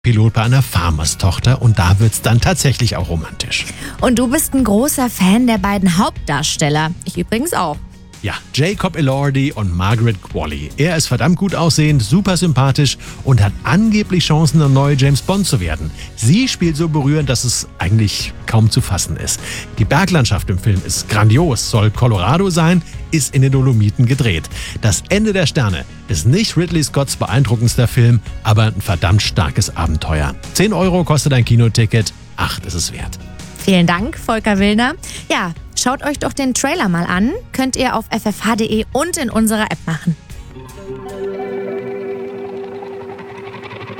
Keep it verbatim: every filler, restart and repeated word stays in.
Pilot bei einer Farmerstochter und da wird's dann tatsächlich auch romantisch. Und du bist ein großer Fan der beiden Hauptdarsteller. Ich übrigens auch. Ja, Jacob Elordi und Margaret Qualley. Er ist verdammt gut aussehend, super sympathisch und hat angeblich Chancen, der neue James Bond zu werden. Sie spielt so berührend, dass es eigentlich kaum zu fassen ist. Die Berglandschaft im Film ist grandios, soll Colorado sein, ist in den Dolomiten gedreht. Das Ende der Sterne ist nicht Ridley Scotts beeindruckendster Film, aber ein verdammt starkes Abenteuer. zehn Euro kostet ein Kinoticket, acht ist es wert. Vielen Dank, Volker Willner. Ja, schaut euch doch den Trailer mal an. Könnt ihr auf f f h punkt d e und in unserer App machen.